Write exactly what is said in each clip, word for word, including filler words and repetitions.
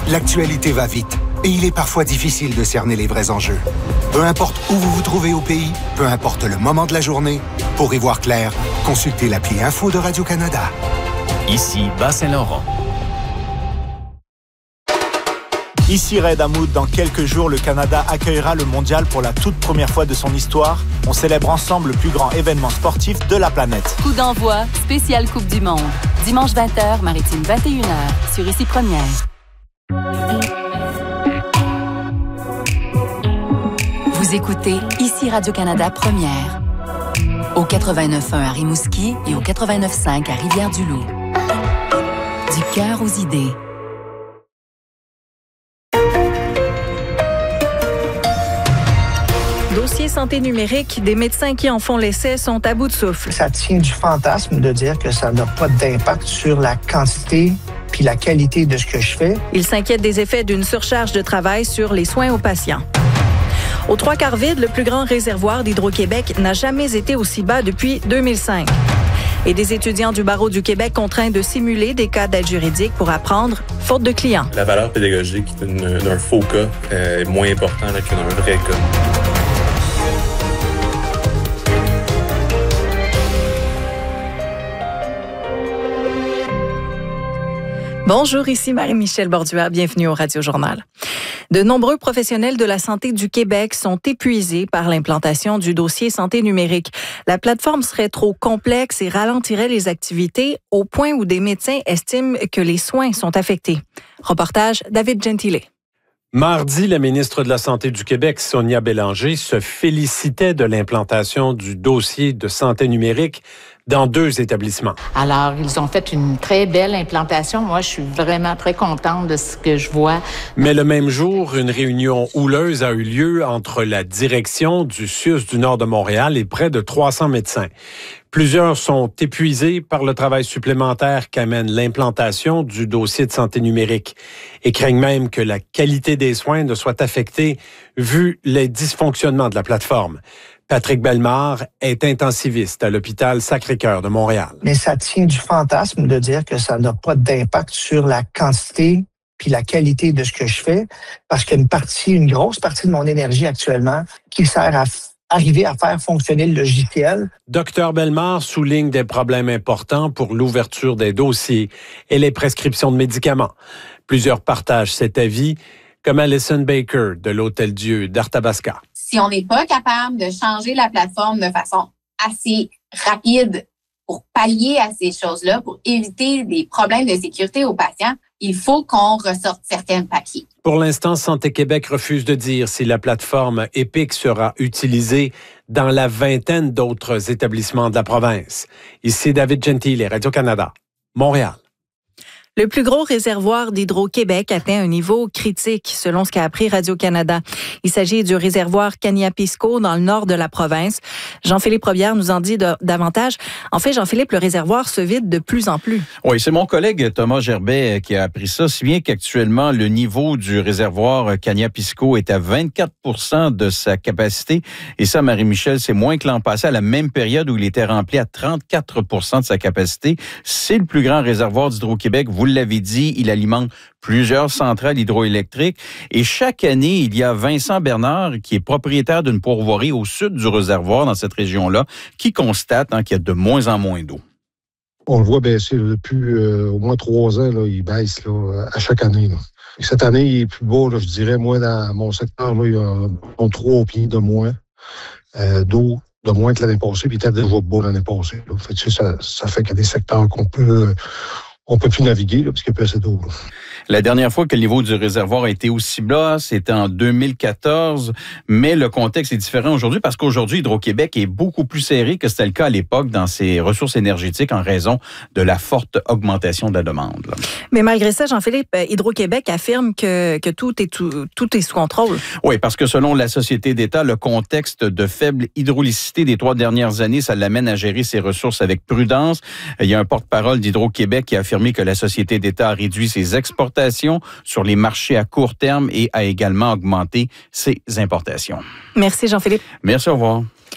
L'actualité va vite et il est parfois difficile de cerner les vrais enjeux. Peu importe où vous vous trouvez au pays, peu importe le moment de la journée, pour y voir clair, consultez l'appli Info de Radio-Canada. Ici Bas-Saint-Laurent. Ici Red Hamoud, dans quelques jours, le Canada accueillera le mondial pour la toute première fois de son histoire. On célèbre ensemble le plus grand événement sportif de la planète. Coup d'envoi, spéciale Coupe du Monde. Dimanche vingt heures, Maritime vingt et une heures, sur Ici Première. Vous écoutez Ici Radio-Canada Première. Au quatre-vingt-neuf point un à Rimouski et au quatre-vingt-neuf point cinq à Rivière-du-Loup. Du cœur aux idées. Dossier santé numérique, des médecins qui en font l'essai sont à bout de souffle. Ça tient du fantasme de dire que ça n'a pas d'impact sur la quantité puis la qualité de ce que je fais. Ils s'inquiètent des effets d'une surcharge de travail sur les soins aux patients. Au trois quarts vide, le plus grand réservoir d'Hydro-Québec n'a jamais été aussi bas depuis deux mille cinq. Et des étudiants du barreau du Québec contraints de simuler des cas d'aide juridique pour apprendre faute de clients. La valeur pédagogique d'un faux cas est moins importante que d'un vrai cas. Bonjour, ici Marie-Michel Borduas. Bienvenue au Radio-Journal. De nombreux professionnels de la santé du Québec sont épuisés par l'implantation du dossier santé numérique. La plateforme serait trop complexe et ralentirait les activités au point où des médecins estiment que les soins sont affectés. Reportage David Gentile. Mardi, la ministre de la Santé du Québec, Sonia Bélanger, se félicitait de l'implantation du dossier de santé numérique dans deux établissements. Alors, ils ont fait une très belle implantation. Moi, je suis vraiment très contente de ce que je vois. Mais le même jour, une réunion houleuse a eu lieu entre la direction du C I U S du Nord de Montréal et près de trois cents médecins. Plusieurs sont épuisés par le travail supplémentaire qu'amène l'implantation du dossier de santé numérique et craignent même que la qualité des soins ne soit affectée vu les dysfonctionnements de la plateforme. Patrick Bellemare est intensiviste à l'hôpital Sacré-Cœur de Montréal. Mais ça tient du fantasme de dire que ça n'a pas d'impact sur la quantité puis la qualité de ce que je fais, parce qu'une partie, une grosse partie de mon énergie actuellement qui sert à arriver à faire fonctionner le logiciel. Docteur Bellemare souligne des problèmes importants pour l'ouverture des dossiers et les prescriptions de médicaments. Plusieurs partagent cet avis, comme Alison Baker de l'Hôtel-Dieu d'Arthabasca. Si on n'est pas capable de changer la plateforme de façon assez rapide pour pallier à ces choses-là, pour éviter des problèmes de sécurité aux patients, il faut qu'on ressorte certains papiers. Pour l'instant, Santé Québec refuse de dire si la plateforme Epic sera utilisée dans la vingtaine d'autres établissements de la province. Ici David Gentile, Radio-Canada, Montréal. Le plus gros réservoir d'Hydro-Québec atteint un niveau critique, selon ce qu'a appris Radio-Canada. Il s'agit du réservoir Kaniapisco dans le nord de la province. Jean-Philippe Robière nous en dit de, davantage. En fait, Jean-Philippe, le réservoir se vide de plus en plus. Oui, c'est mon collègue Thomas Gerbet qui a appris ça, si bien qu'actuellement, le niveau du réservoir Kaniapisco est à vingt-quatre pour cent de sa capacité. Et ça, Marie-Michel, c'est moins que l'an passé, à la même période où il était rempli à trente-quatre pour cent de sa capacité. C'est le plus grand réservoir d'Hydro-Québec. Vous l'avez dit, il alimente plusieurs centrales hydroélectriques. Et chaque année, il y a Vincent Bernard, qui est propriétaire d'une pourvoirie au sud du réservoir, dans cette région-là, qui constate hein, qu'il y a de moins en moins d'eau. On le voit baisser là, depuis euh, au moins trois ans. Là, il baisse là, à chaque année. Là. Et cette année, il est plus bas, là, je dirais. Moi, dans mon secteur, là, il y a trois pieds de moins euh, d'eau, de moins que l'année passée, puis il était déjà bas l'année passée. Là. Fait que, ça, ça fait qu'il y a des secteurs qu'on peut... Euh, on peut plus naviguer là, parce qu'il n'y a plus assez d'eau. Là. La dernière fois que le niveau du réservoir a été aussi bas, c'était en deux mille quatorze, mais le contexte est différent aujourd'hui parce qu'aujourd'hui, Hydro-Québec est beaucoup plus serré que c'était le cas à l'époque dans ses ressources énergétiques en raison de la forte augmentation de la demande. Là. Mais malgré ça, Jean-Philippe, Hydro-Québec affirme que, que tout, est tout, tout est sous contrôle. Oui, parce que selon la Société d'État, le contexte de faible hydrolicité des trois dernières années, ça l'amène à gérer ses ressources avec prudence. Il y a un porte-parole d'Hydro-Québec qui a affirmé que la Société d'État a réduit ses exportations sur les marchés à court terme et a également augmenté ses importations. Merci Jean-Philippe. Merci, au revoir.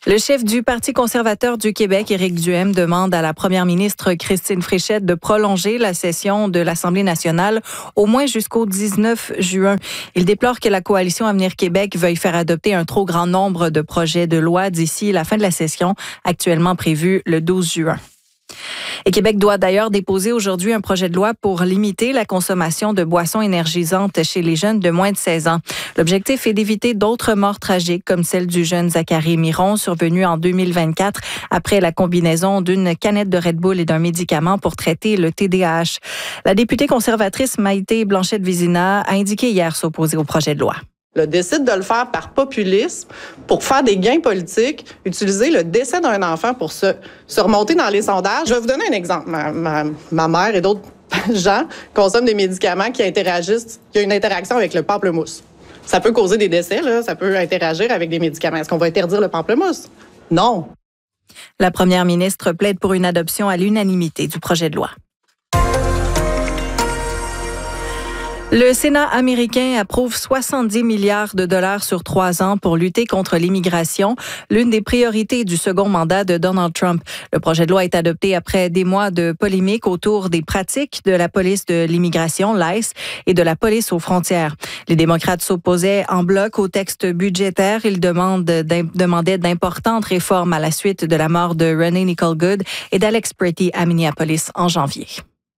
Le chef du Parti conservateur du Québec, Éric Duhaime, demande à la première ministre Christine Fréchette de prolonger la session de l'Assemblée nationale au moins jusqu'au dix-neuf juin. Il déplore que la coalition Avenir Québec veuille faire adopter un trop grand nombre de projets de loi d'ici la fin de la session, actuellement prévue le douze juin. Et Québec doit d'ailleurs déposer aujourd'hui un projet de loi pour limiter la consommation de boissons énergisantes chez les jeunes de moins de seize ans. L'objectif est d'éviter d'autres morts tragiques comme celle du jeune Zachary Miron survenue en deux mille vingt-quatre après la combinaison d'une canette de Red Bull et d'un médicament pour traiter le T D A H. La députée conservatrice Maïté Blanchette-Vizina a indiqué hier s'opposer au projet de loi. Le décide de le faire par populisme, pour faire des gains politiques, utiliser le décès d'un enfant pour se, se remonter dans les sondages. Je vais vous donner un exemple. Ma, ma, ma mère et d'autres gens consomment des médicaments qui interagissent, qui ont une interaction avec le pamplemousse. Ça peut causer des décès, là, ça peut interagir avec des médicaments. Est-ce qu'on va interdire le pamplemousse? Non. La première ministre plaide pour une adoption à l'unanimité du projet de loi. Le Sénat américain approuve soixante-dix milliards de dollars sur trois ans pour lutter contre l'immigration, l'une des priorités du second mandat de Donald Trump. Le projet de loi est adopté après des mois de polémiques autour des pratiques de la police de l'immigration, l'I C E, et de la police aux frontières. Les démocrates s'opposaient en bloc au texte budgétaire. Ils demandent demandaient d'importantes réformes à la suite de la mort de Renee Nicole Good et d'Alex Pretty à Minneapolis en janvier.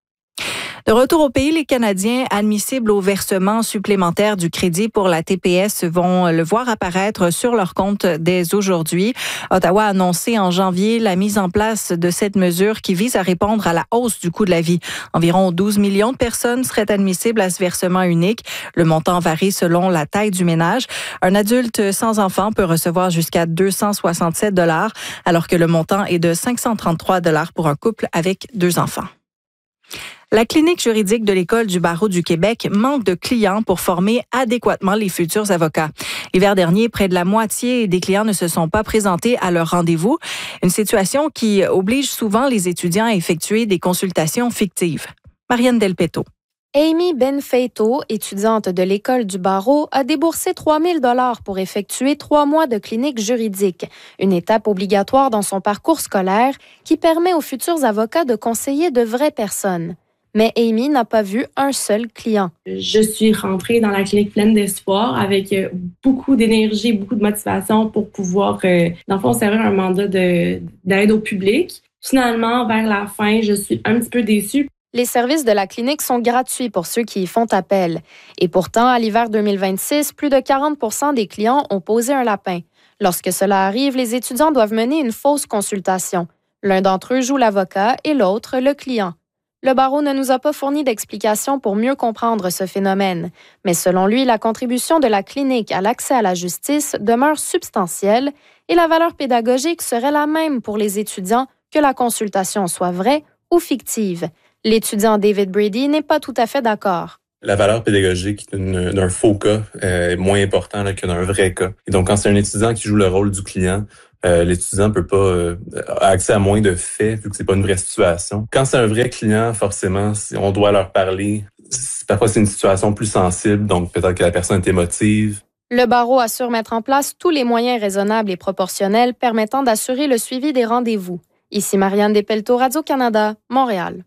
De retour au pays, les Canadiens admissibles au versement supplémentaire du crédit pour la T P S vont le voir apparaître sur leur compte dès aujourd'hui. Ottawa a annoncé en janvier la mise en place de cette mesure qui vise à répondre à la hausse du coût de la vie. Environ douze millions de personnes seraient admissibles à ce versement unique. Le montant varie selon la taille du ménage. Un adulte sans enfant peut recevoir jusqu'à deux cent soixante-sept dollars, alors que le montant est de cinq cent trente-trois dollars pour un couple avec deux enfants. La clinique juridique de l'École du barreau du Québec manque de clients pour former adéquatement les futurs avocats. L'hiver dernier, près de la moitié des clients ne se sont pas présentés à leur rendez-vous, une situation qui oblige souvent les étudiants à effectuer des consultations fictives. Marianne Delpetto. Amy Benfeito, étudiante de l'École du barreau, a déboursé trois mille dollars pour effectuer trois mois de clinique juridique, une étape obligatoire dans son parcours scolaire qui permet aux futurs avocats de conseiller de vraies personnes. Mais Amy n'a pas vu un seul client. Je suis rentrée dans la clinique pleine d'espoir avec beaucoup d'énergie, beaucoup de motivation pour pouvoir, euh, dans le fond, servir un mandat de, d'aide au public. Finalement, vers la fin, je suis un petit peu déçue. Les services de la clinique sont gratuits pour ceux qui y font appel. Et pourtant, à l'hiver deux mille vingt-six, plus de quarante pour cent des clients ont posé un lapin. Lorsque cela arrive, les étudiants doivent mener une fausse consultation. L'un d'entre eux joue l'avocat et l'autre le client. Le barreau ne nous a pas fourni d'explications pour mieux comprendre ce phénomène, mais selon lui, la contribution de la clinique à l'accès à la justice demeure substantielle et la valeur pédagogique serait la même pour les étudiants que la consultation soit vraie ou fictive. L'étudiant David Brady n'est pas tout à fait d'accord. La valeur pédagogique d'une, d'un faux cas euh, est moins importante là, que d'un vrai cas. Et donc, quand c'est un étudiant qui joue le rôle du client, Euh, l'étudiant peut pas euh, a accès à moins de faits vu que c'est pas une vraie situation. Quand c'est un vrai client, forcément, on doit leur parler. Parfois, c'est une situation plus sensible, donc peut-être que la personne est émotive. Le barreau assure mettre en place tous les moyens raisonnables et proportionnels permettant d'assurer le suivi des rendez-vous. Ici Marianne Delpetto, Radio-Canada, Montréal.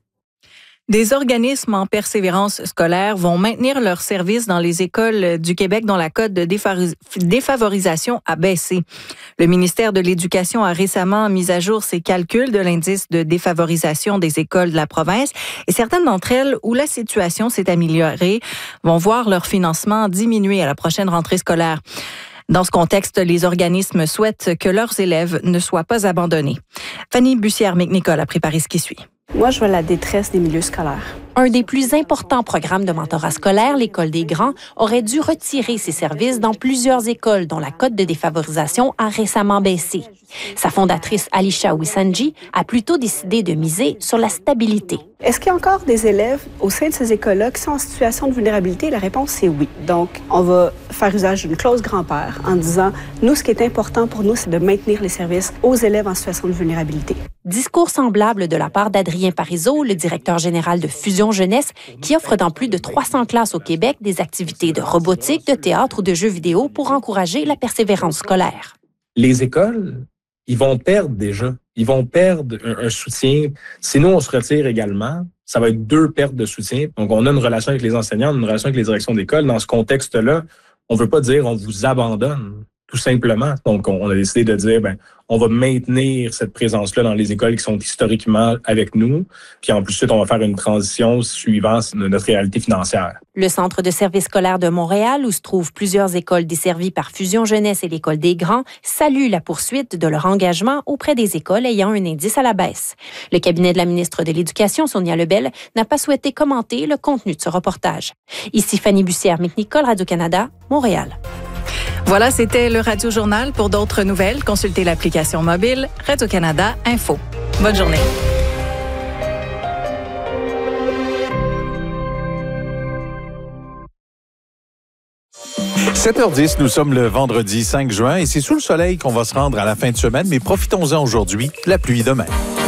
Des organismes en persévérance scolaire vont maintenir leurs services dans les écoles du Québec dont la cote de défavorisation a baissé. Le ministère de l'Éducation a récemment mis à jour ses calculs de l'indice de défavorisation des écoles de la province et certaines d'entre elles où la situation s'est améliorée vont voir leur financement diminuer à la prochaine rentrée scolaire. Dans ce contexte, les organismes souhaitent que leurs élèves ne soient pas abandonnés. Fanny Bussière-McNicol a préparé ce qui suit. Moi, je vois la détresse des milieux scolaires. Un des plus importants programmes de mentorat scolaire, l'École des grands, aurait dû retirer ses services dans plusieurs écoles dont la cote de défavorisation a récemment baissé. Sa fondatrice, Alisha Wisanji, a plutôt décidé de miser sur la stabilité. Est-ce qu'il y a encore des élèves au sein de ces écoles-là qui sont en situation de vulnérabilité? La réponse, c'est oui. Donc, on va faire usage d'une clause grand-père en disant, nous, ce qui est important pour nous, c'est de maintenir les services aux élèves en situation de vulnérabilité. Discours semblable de la part d'Adrien Parizeau, le directeur général de Fusion Jeunesse, qui offre dans plus de trois cents classes au Québec des activités de robotique, de théâtre ou de jeux vidéo pour encourager la persévérance scolaire. Les écoles ils vont perdre déjà. Ils vont perdre un, un soutien. Si nous, on se retire également, ça va être deux pertes de soutien. Donc, on a une relation avec les enseignants, une relation avec les directions d'école. Dans ce contexte-là, on ne veut pas dire on vous abandonne, tout simplement. Donc, on a décidé de dire, ben, on va maintenir cette présence-là dans les écoles qui sont historiquement avec nous. Puis en plus, on va faire une transition suivant notre réalité financière. Le Centre de services scolaires de Montréal, où se trouvent plusieurs écoles desservies par Fusion Jeunesse et l'École des Grands, salue la poursuite de leur engagement auprès des écoles ayant un indice à la baisse. Le cabinet de la ministre de l'Éducation, Sonia Lebel, n'a pas souhaité commenter le contenu de ce reportage. Ici Fanny Bussière-McNicol, Radio-Canada, Montréal. Voilà, c'était le Radio-Journal. Pour d'autres nouvelles, consultez l'application mobile Radio-Canada Info. Bonne journée. sept heures dix, nous sommes le vendredi cinq juin et c'est sous le soleil qu'on va se rendre à la fin de semaine, mais profitons-en aujourd'hui, la pluie demain.